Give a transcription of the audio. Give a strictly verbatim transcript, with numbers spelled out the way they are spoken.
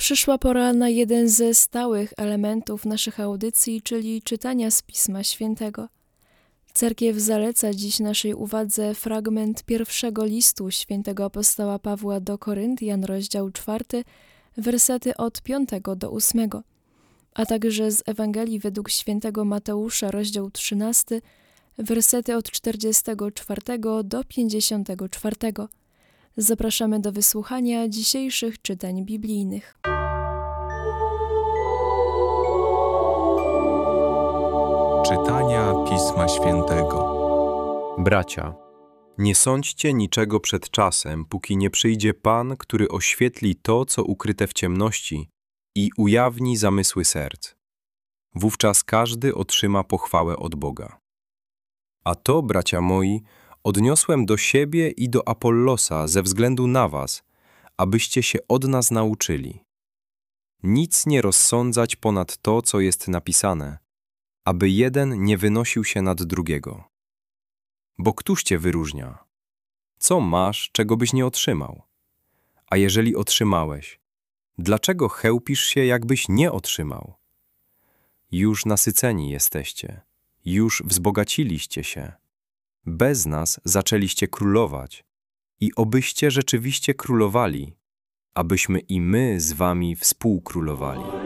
Przyszła pora na jeden ze stałych elementów naszych audycji, czyli czytania z Pisma Świętego. Cerkiew zaleca dziś naszej uwadze fragment pierwszego listu świętego apostoła Pawła do Koryntian, rozdział czwarty, wersety od piątego do ósmego, a także z Ewangelii według świętego Mateusza, rozdział trzynasty, wersety od czterdziestego czwartego do pięćdziesiątego czwartego. Zapraszamy do wysłuchania dzisiejszych czytań biblijnych. Czytania Pisma Świętego. Bracia, nie sądźcie niczego przed czasem, póki nie przyjdzie Pan, który oświetli to, co ukryte w ciemności i ujawni zamysły serc. Wówczas każdy otrzyma pochwałę od Boga. A to, bracia moi, odniosłem do siebie i do Apollosa ze względu na was, abyście się od nas nauczyli. Nic nie rozsądzać ponad to, co jest napisane, aby jeden nie wynosił się nad drugiego. Bo któż cię wyróżnia? Co masz, czego byś nie otrzymał? A jeżeli otrzymałeś, dlaczego chełpisz się, jakbyś nie otrzymał? Już nasyceni jesteście, już wzbogaciliście się. Bez nas zaczęliście królować i obyście rzeczywiście królowali, abyśmy i my z wami współkrólowali.